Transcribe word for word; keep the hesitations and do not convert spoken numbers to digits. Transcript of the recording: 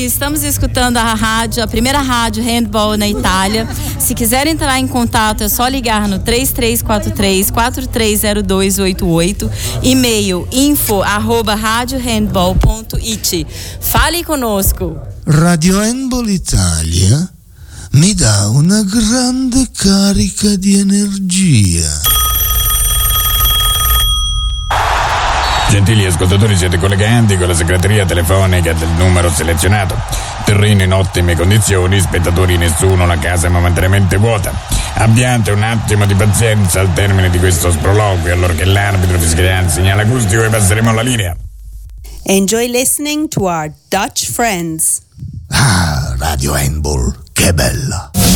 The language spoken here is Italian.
e estamos escutando a rádio, a primeira rádio handball na Itália. Se quiser entrar em contato, é só ligar no três três quatro três, quatro três zero dois oito oito, e-mail info arroba radiohandball ponto it. Fale conosco. Radio Handball Italia mi dà una grande carica di energia. Gentili ascoltatori, siete collegati con la segreteria telefonica del numero selezionato. Terreno in ottime condizioni, spettatori nessuno, la casa è momentaneamente vuota. Abbiate un attimo di pazienza al termine di questo sproloquio, allora che l'arbitro fischierà il segnale acustico e passeremo alla linea. Enjoy listening to our Dutch friends. Ah, Radio Handball, che bella!